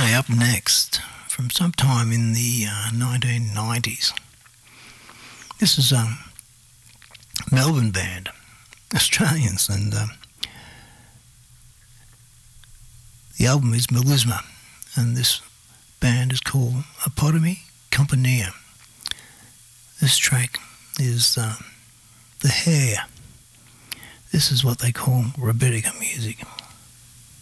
Okay, up next, from sometime in the 1990s, this is a Melbourne band, Australians, and the album is Melisma, and this band is called Apotome Compania. This track is The Hair. This is what they call Rebettica music.